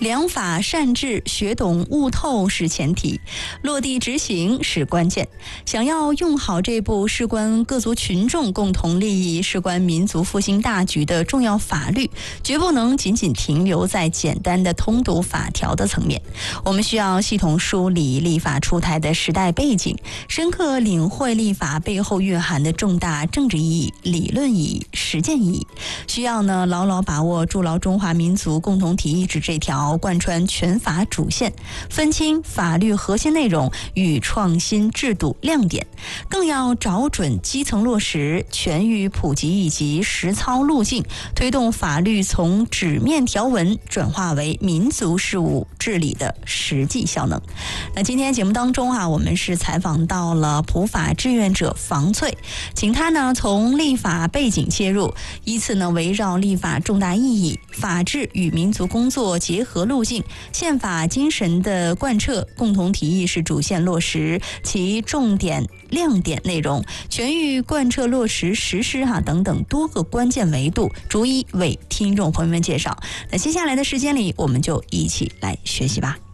良法善治，学懂悟透是前提，落地执行是关键。想要用好这部事关各族群众共同利益、事关民族复兴大局的重要法律，绝不能仅仅停留在简单的通读法条的层面。我们需要系统梳理立法出台的时代背景，深刻领会立法背后蕴含的重大政治意义、理论意义、实践意义。需要呢牢牢把握筑牢中华民族共同体意志这条贯穿全法主线，分清法律核心内容与创新制度亮点，更要找准基层落实、全域普及以及实操路径，推动法律从纸面条文转化为民族事务治理的实际效能。那今天节目当中我们是采访到了普法志愿者房翠，请他呢从立法背景切入，依次呢围绕立法重大意义、法治与民族工作结合路径、宪法精神的贯彻、共同体意识主线落实其重点亮点内容、全域贯彻落实实施等等多个关键维度，逐一为听众朋友们介绍。那接下来的时间里，我们就一起来学习吧。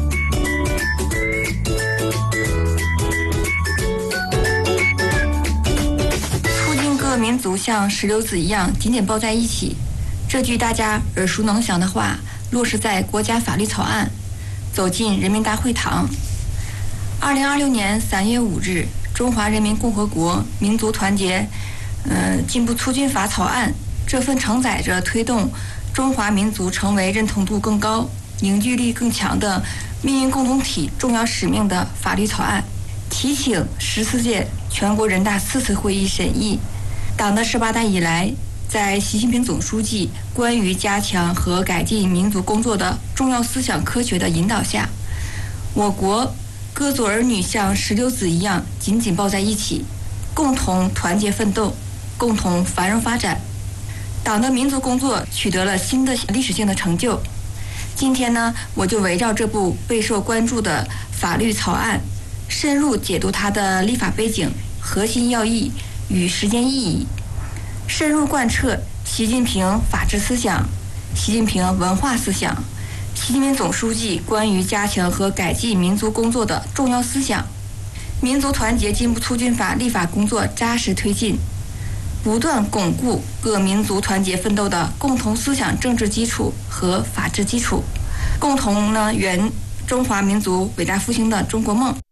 促进各民族像石榴籽一样紧紧抱在一起，这句大家耳熟能详的话落实在国家法律草案，走进人民大会堂。2026年3月5日，中华人民共和国民族团结进步促进法草案，这份承载着推动中华民族成为认同度更高、凝聚力更强的命运共同体重要使命的法律草案，提请14届全国人大4次会议审议。党的18大以来，在习近平总书记关于加强和改进民族工作的重要思想科学的引导下，我国各族儿女像石榴籽一样紧紧抱在一起，共同团结奋斗，共同繁荣发展。党的民族工作取得了新的历史性的成就。今天呢，我就围绕这部备受关注的法律草案，深入解读它的立法背景、核心要义与实践意义，深入贯彻习近平法治思想、习近平文化思想、习近平总书记关于加强和改进民族工作的重要思想，民族团结进步促进法立法工作扎实推进，不断巩固各民族团结奋斗的共同思想政治基础和法治基础，共同圆中华民族伟大复兴的中国梦。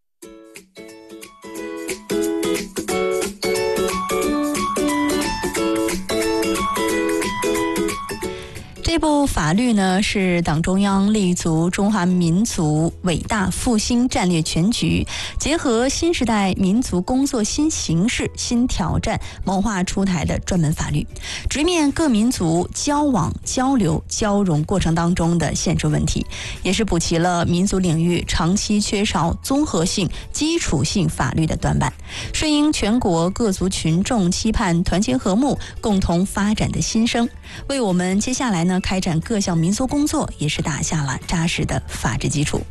这部法律呢，是党中央立足中华民族伟大复兴战略全局，结合新时代民族工作新形势、新挑战，谋划出台的专门法律，直面各民族交往、交流、交融过程当中的现实问题，也是补齐了民族领域长期缺少综合性、基础性法律的短板，顺应全国各族群众期盼团结和睦、共同发展的心声，为我们接下来呢开展各项民族工作也是打下了扎实的法治基础。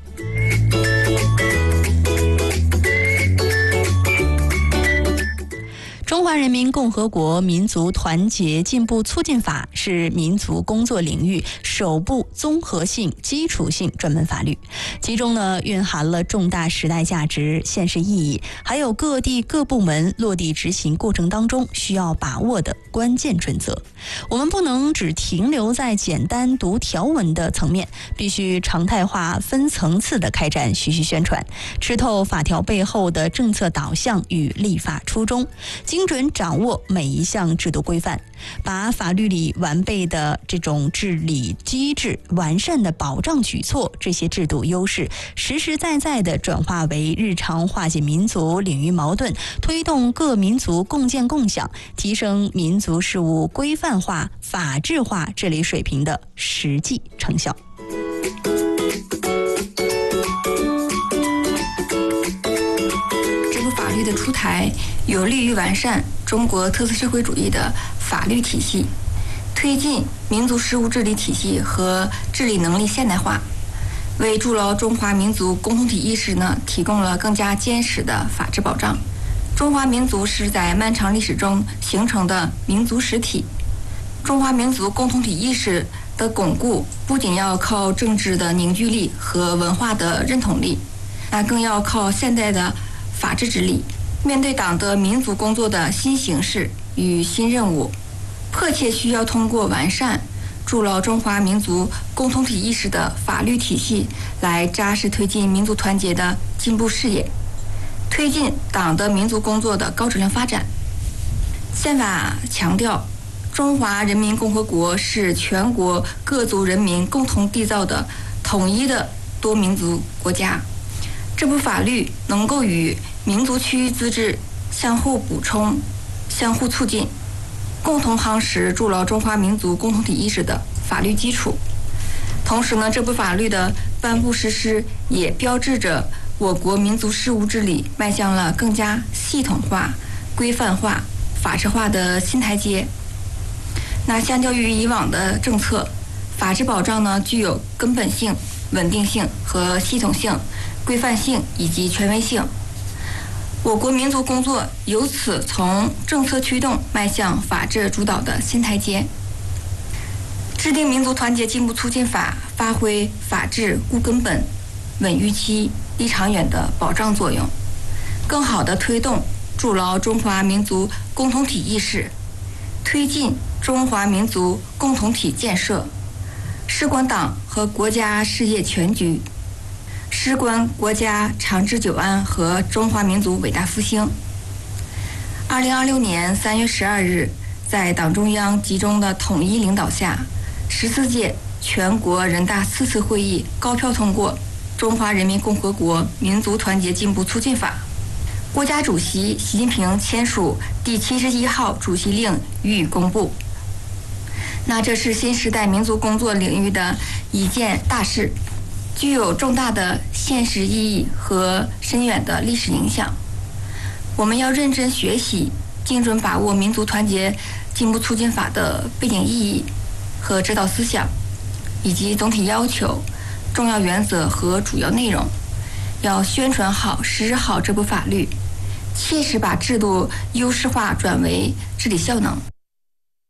中华人民共和国民族团结进步促进法是民族工作领域首部综合性、基础性专门法律，其中呢蕴含了重大时代价值、现实意义，还有各地各部门落地执行过程当中需要把握的关键准则。我们不能只停留在简单读条文的层面，必须常态化、分层次的开展学习宣传，吃透法条背后的政策导向与立法初衷，精准掌握每一项制度规范，把法律里完备的这种治理机制、完善的保障举措，这些制度优势实实在在地转化为日常化解民族领域矛盾、推动各民族共建共享、提升民族事务规范化、法治化治理水平的实际成效。 这部法律的出台有利于完善中国特色社会主义的法律体系，推进民族事务治理体系和治理能力现代化，为筑牢中华民族共同体意识提供了更加坚实的法治保障。中华民族是在漫长历史中形成的民族实体，中华民族共同体意识的巩固不仅要靠政治的凝聚力和文化的认同力，那更要靠现代的法治之力。面对党的民族工作的新形势与新任务，迫切需要通过完善筑牢中华民族共同体意识的法律体系，来扎实推进民族团结的进步事业，推进党的民族工作的高质量发展。宪法强调，中华人民共和国是全国各族人民共同缔造的统一的多民族国家。这部法律能够与民族区域自治相互补充、相互促进，共同夯实筑牢中华民族共同体意识的法律基础。同时呢，这部法律的颁布实施也标志着我国民族事务治理迈向了更加系统化、规范化、法治化的新台阶。那相较于以往的政策，法治保障呢具有根本性、稳定性和系统性、规范性以及权威性。我国民族工作由此从政策驱动迈向法治主导的新台阶。制定民族团结进步促进法，发挥法治固根本、稳预期、立长远的保障作用，更好地推动筑牢中华民族共同体意识，推进中华民族共同体建设，事关党和国家事业全局，事关国家长治久安和中华民族伟大复兴。2026年3月12日，在党中央集中的统一领导下，14届全国人大4次会议高票通过《中华人民共和国民族团结进步促进法》，国家主席习近平签署第71号主席令予以公布。那这是新时代民族工作领域的一件大事，具有重大的现实意义和深远的历史影响。我们要认真学习，精准把握民族团结进步促进法的背景意义和指导思想，以及总体要求、重要原则和主要内容，要宣传好、实施好这部法律，切实把制度优势化转为治理效能。